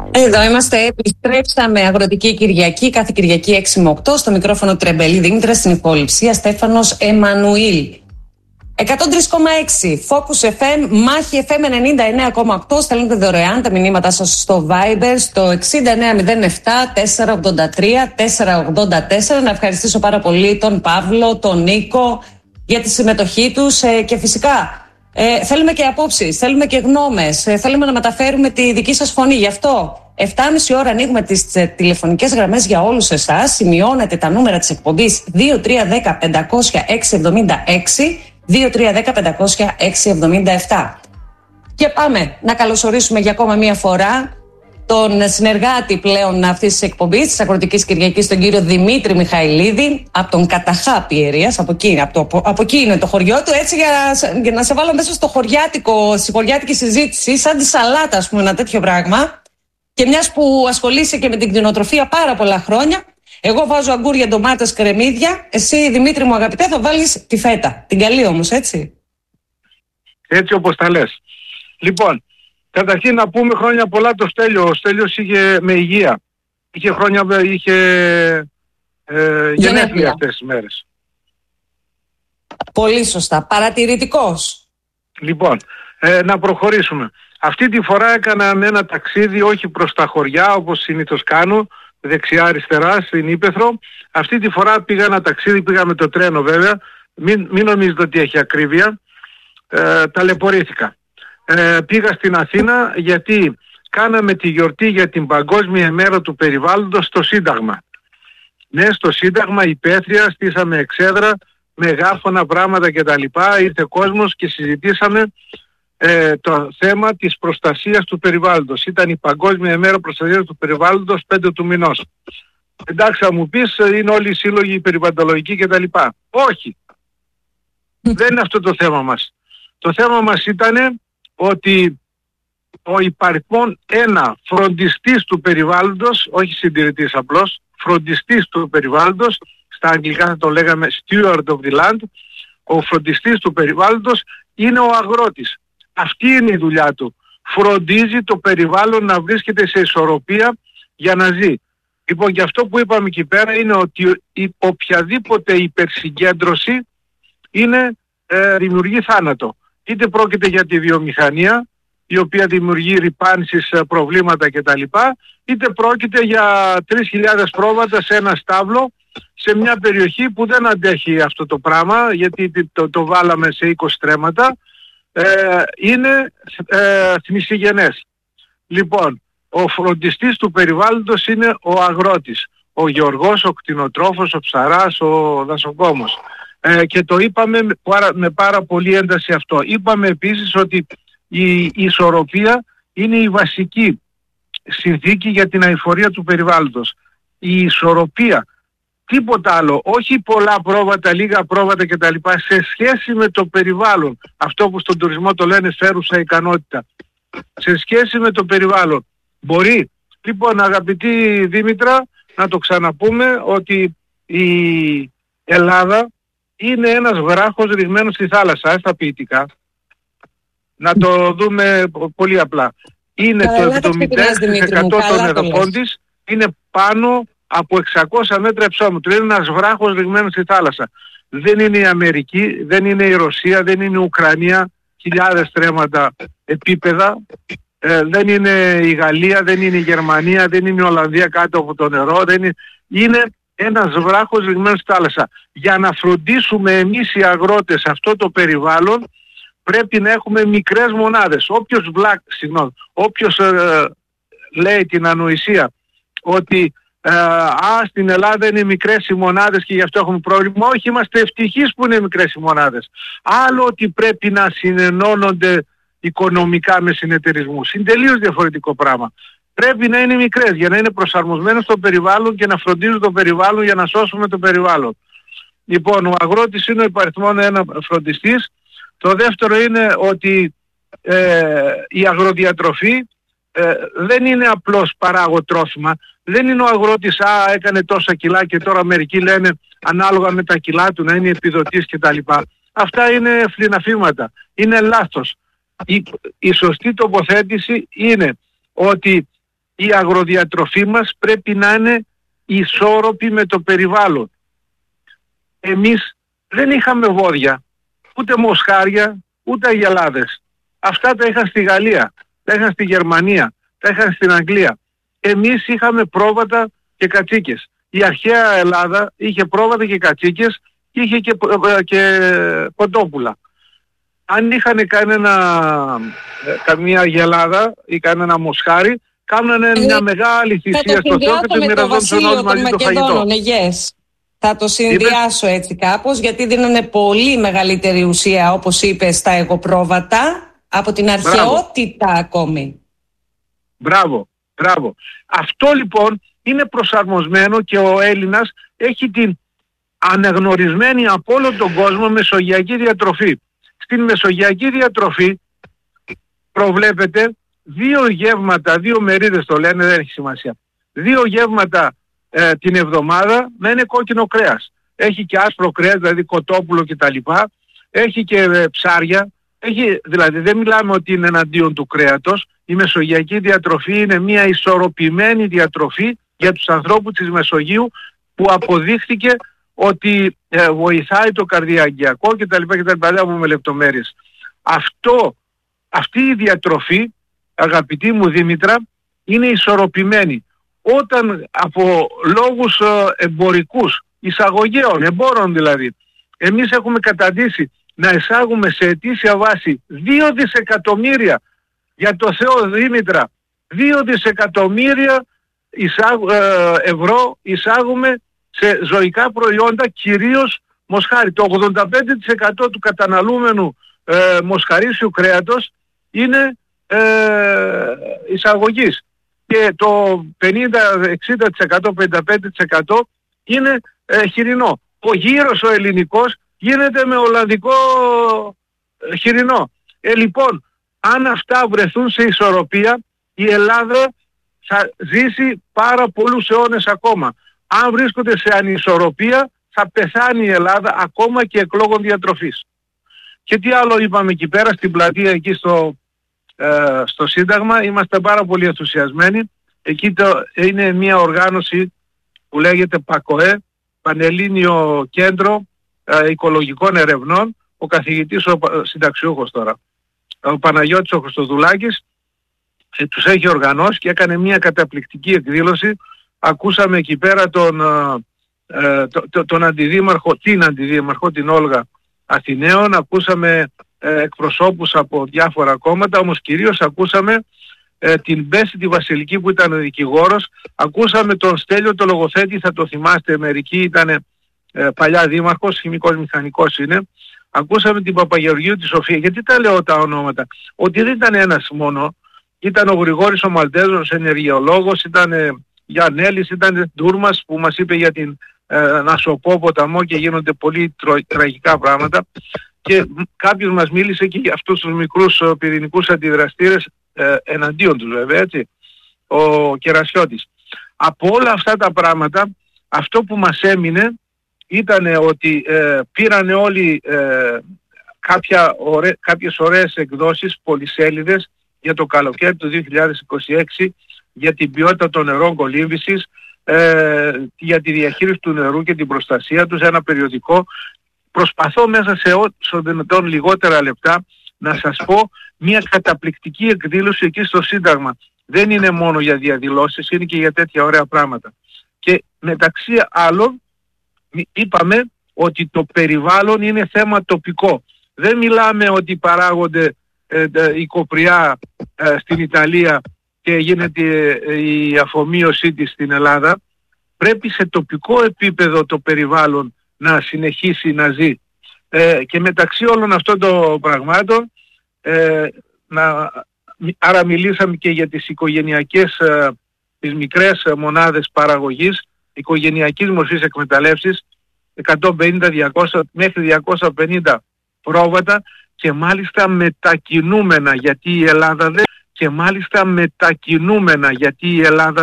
Εδώ είμαστε, επιστρέψαμε Αγροτική Κυριακή, κάθε Κυριακή 6 με 8, στο μικρόφωνο Τρεμπελή Δήμητρα, στην υποληψία Στέφανος Εμμανουήλ. 103,6 Focus FM, Μάχη FM 99,8. Στέλνετε δωρεάν τα μηνύματά σας στο Viber στο 6907 483 484. Να ευχαριστήσω πάρα πολύ τον Παύλο, τον Νίκο για τη συμμετοχή τους και φυσικά θέλουμε και απόψεις, θέλουμε και γνώμες, θέλουμε να μεταφέρουμε τη δική σας φωνή. Γι' αυτό 7.30 ώρα ανοίγουμε τις τηλεφωνικές γραμμές για όλους εσάς. Σημειώνετε τα νούμερα της εκπομπής 2310 500 676, 2310 500 677. Και πάμε να καλωσορίσουμε για ακόμα μία φορά τον συνεργάτη πλέον αυτής της εκπομπής, της Αγροτικής Κυριακής, τον κύριο Δημήτρη Μιχαηλίδη, από τον Καταχά Πιερίας, από εκεί είναι το χωριό του, έτσι για να σε βάλω μέσα στη χωριάτικη συζήτηση, σαν τη σαλάτα, ας πούμε, ένα τέτοιο πράγμα. Και μιας που ασχολείσαι και με την κτηνοτροφία πάρα πολλά χρόνια, εγώ βάζω αγκούρια, ντομάτες, κρεμμύδια. Εσύ, Δημήτρη μου αγαπητέ, θα βάλεις τη φέτα. Την καλή όμως, έτσι. Έτσι όπως τα λες. Λοιπόν, καταρχήν να πούμε χρόνια πολλά το Στέλιο. Ο Στέλιος είχε με υγεία. Είχε γενέθλια αυτές τις μέρες. Πολύ σωστά. Παρατηρητικός. Λοιπόν, να προχωρήσουμε. Αυτή τη φορά έκανα ένα ταξίδι όχι προς τα χωριά όπως συνήθως κάνω, δεξιά-αριστερά στην Ύπαιθρο. Αυτή τη φορά πήγα ένα ταξίδι, πήγα με το τρένο βέβαια. Μην νομίζετε ότι έχει ακρίβεια. Ταλαιπωρήθηκα. Πήγα στην Αθήνα γιατί κάναμε τη γιορτή για την Παγκόσμια ημέρα του περιβάλλοντος στο Σύνταγμα. Ναι, στο Σύνταγμα υπαίθρια, στήσαμε εξέδρα, μεγάφωνα, πράγματα κτλ. Ήρθε κόσμος και συζητήσαμε το θέμα της προστασίας του περιβάλλοντος. Ήταν η Παγκόσμια ημέρα προστασίας του περιβάλλοντος 5 του μηνός. Εντάξει, θα μου πεις, είναι όλοι οι σύλλογοι περιβαλλοντολογικοί κτλ. Όχι. Δεν είναι αυτό το θέμα μας. Το θέμα μας ήταν ότι ο υπαριθμόν ένα φροντιστής του περιβάλλοντος, όχι συντηρητής απλώς, φροντιστής του περιβάλλοντος, στα αγγλικά θα το λέγαμε steward of the land, ο φροντιστής του περιβάλλοντος είναι ο αγρότης. Αυτή είναι η δουλειά του. Φροντίζει το περιβάλλον να βρίσκεται σε ισορροπία για να ζει. Λοιπόν, και αυτό που είπαμε εκεί πέρα είναι ότι οποιαδήποτε υπερσυγκέντρωση δημιουργεί θάνατο. Είτε πρόκειται για τη βιομηχανία, η οποία δημιουργεί ρυπάνσεις, προβλήματα κτλ. Είτε πρόκειται για 3.000 πρόβατα σε ένα στάβλο, σε μια περιοχή που δεν αντέχει αυτό το πράγμα, γιατί το βάλαμε σε 20 στρέμματα, είναι θνησιγενές. Λοιπόν, ο φροντιστής του περιβάλλοντος είναι ο αγρότης, ο γεωργός, ο κτηνοτρόφος, ο ψαράς, ο δασοκόμος. Και το είπαμε με πάρα πολύ ένταση αυτό. Είπαμε επίσης ότι η ισορροπία είναι η βασική συνθήκη για την αειφορία του περιβάλλοντος. Η ισορροπία, τίποτα άλλο, όχι πολλά πρόβατα, λίγα πρόβατα κτλ. Σε σχέση με το περιβάλλον, αυτό που στον τουρισμό το λένε φέρουσα ικανότητα, σε σχέση με το περιβάλλον μπορεί. Λοιπόν, αγαπητή Δήμητρα, να το ξαναπούμε ότι η Ελλάδα είναι ένας βράχος ρηγμένος στη θάλασσα, στα ποιητικά. Να το δούμε πολύ απλά. Είναι το 76% των εδαφών της, είναι πάνω από 600 μέτρα υψόμετρο. Είναι ένας βράχος ρηγμένος στη θάλασσα. Δεν είναι η Αμερική, δεν είναι η Ρωσία, δεν είναι η Ουκρανία, χιλιάδες στρέμματα επίπεδα. Δεν είναι η Γαλλία, δεν είναι η Γερμανία, δεν είναι η Ολλανδία κάτω από το νερό. Είναι ένας βράχος ρηγμένος στη θάλασσα. Για να φροντίσουμε εμείς οι αγρότες αυτό το περιβάλλον, πρέπει να έχουμε μικρές μονάδες. Όποιος λέει την ανοησία ότι στην Ελλάδα είναι μικρές οι μονάδες και γι' αυτό έχουμε πρόβλημα. Όχι, είμαστε ευτυχείς που είναι μικρές οι μονάδες. Άλλο ότι πρέπει να συνενώνονται οικονομικά με συνεταιρισμούς. Είναι τελείως διαφορετικό πράγμα. Πρέπει να είναι μικρές για να είναι προσαρμοσμένες στο περιβάλλον και να φροντίζουν το περιβάλλον για να σώσουμε το περιβάλλον. Λοιπόν, ο αγρότης είναι ο υπαριθμόν ένα φροντιστής. Το δεύτερο είναι ότι η αγροδιατροφή δεν είναι απλώς παράγω τρόφιμα. Δεν είναι ο αγρότης έκανε τόσα κιλά και τώρα μερικοί λένε ανάλογα με τα κιλά του να είναι επιδοτής κτλ. Αυτά είναι φλιναφήματα. Είναι λάθος. Η σωστή τοποθέτηση είναι ότι η αγροδιατροφή μας πρέπει να είναι ισόρροπη με το περιβάλλον. Εμείς δεν είχαμε βόδια, ούτε μοσχάρια, ούτε αγελάδες. Αυτά τα είχαν στη Γαλλία, τα είχαν στη Γερμανία, τα είχαν στην Αγγλία. Εμείς είχαμε πρόβατα και κατσίκες. Η αρχαία Ελλάδα είχε πρόβατα και κατσίκες και είχε και κοτόπουλα. Αν είχαν καμία αγελάδα ή κανένα μοσχάρι, κάνανε μια μεγάλη θυσία στο Θεό και το μοιραζόντουσαν όλοι μαζί το φαγητό. Θα το συνδυάσω έτσι κάπως, γιατί δίνανε πολύ μεγαλύτερη ουσία, όπως είπες, στα εγωπρόβατα από την αρχαιότητα ακόμη. Μπράβο. Αυτό λοιπόν είναι προσαρμοσμένο και ο Έλληνας έχει την αναγνωρισμένη από όλο τον κόσμο μεσογειακή διατροφή. Στην μεσογειακή διατροφή προβλέπεται 2 γεύματα, 2 μερίδες το λένε, δεν έχει σημασία. 2 γεύματα την εβδομάδα να είναι κόκκινο κρέας. Έχει και άσπρο κρέας, δηλαδή κοτόπουλο κτλ. Έχει και ψάρια. Δηλαδή δεν μιλάμε ότι είναι εναντίον του κρέατος. Η μεσογειακή διατροφή είναι μια ισορροπημένη διατροφή για τους ανθρώπους της Μεσογείου, που αποδείχθηκε ότι βοηθάει το καρδιαγγειακό κτλ. Δεν θα πούμε λεπτομέρειες. Αυτή η διατροφή, αγαπητή μου Δήμητρα, είναι ισορροπημένη. Όταν από λόγους εμπορικούς, εισαγωγέων, εμπόρων δηλαδή, εμείς έχουμε καταντήσει να εισάγουμε σε ετήσια βάση 2 δισεκατομμύρια, για το Θεό Δήμητρα, 2 δισεκατομμύρια ευρώ εισάγουμε σε ζωικά προϊόντα, κυρίως μοσχάρι. Το 85% του καταναλούμενου μοσχαρίσιου κρέατος είναι εισαγωγής. Και το 50-60%, 55% είναι χοιρινό. Ο γύρος ο ελληνικός γίνεται με ολλανδικό χοιρινό. Λοιπόν, αν αυτά βρεθούν σε ισορροπία, η Ελλάδα θα ζήσει πάρα πολλούς αιώνες ακόμα. Αν βρίσκονται σε ανισορροπία, θα πεθάνει η Ελλάδα ακόμα και εκ λόγω διατροφής. Και τι άλλο είπαμε εκεί πέρα στην πλατεία, εκεί στο Σύνταγμα, είμαστε πάρα πολύ ενθουσιασμένοι. Εκεί είναι μια οργάνωση που λέγεται ΠΑΚΟΕ, Πανελλήνιο Κέντρο Οικολογικών Ερευνών, ο καθηγητής, ο συνταξιούχος τώρα, ο Παναγιώτης ο Χριστοδουλάκης, τους έχει οργανώσει και έκανε μια καταπληκτική εκδήλωση. Ακούσαμε εκεί πέρα τον αντιδήμαρχο, την Όλγα Αθηναίων, ακούσαμε εκπροσώπους από διάφορα κόμματα, όμως κυρίως ακούσαμε την Μπέση τη Βασιλική που ήταν δικηγόρος, ακούσαμε τον Στέλιο το λογοθέτη, θα το θυμάστε μερικοί, ήταν παλιά δήμαρχος, χημικός μηχανικός είναι, ακούσαμε την Παπαγεωργίου τη Σοφία. Γιατί τα λέω τα ονόματα? Ότι δεν ήταν ένας μόνο, ήταν ο Γρηγόρης ο Μαλτέζος, ενεργειολόγος, ήταν Γιαννέλης, ήταν Ντούρμας που μας είπε για την Νασοπό ποταμό και γίνονται πολύ τραγικά πράγματα, και κάποιος μας μίλησε και για αυτούς τους μικρούς πυρηνικούς αντιδραστήρες εναντίον τους βέβαια, έτσι, ο Κερασιώτης. Από όλα αυτά τα πράγματα, αυτό που μας έμεινε ήταν ότι πήρανε όλοι κάποιες ωραίες εκδόσεις, πολυσέλιδες για το καλοκαίρι του 2026, για την ποιότητα των νερών κολύμβησης, για τη διαχείριση του νερού και την προστασία τους, ένα περιοδικό. Προσπαθώ μέσα σε όσο δυνατόν λιγότερα λεπτά να σας πω μια καταπληκτική εκδήλωση εκεί στο Σύνταγμα. Δεν είναι μόνο για διαδηλώσεις, είναι και για τέτοια ωραία πράγματα. Και μεταξύ άλλων είπαμε ότι το περιβάλλον είναι θέμα τοπικό. Δεν μιλάμε ότι παράγονται η κοπριά στην Ιταλία και γίνεται η αφομοίωσή της στην Ελλάδα. Πρέπει σε τοπικό επίπεδο το περιβάλλον να συνεχίσει να ζει. Και μεταξύ όλων αυτών των πραγμάτων, άρα μιλήσαμε και για τις οικογενειακές, τις μικρές μονάδες παραγωγής, οικογενειακής μορφής εκμεταλλεύσεις, 150-200 μέχρι 250 πρόβατα, και μάλιστα μετακινούμενα, γιατί η Ελλάδα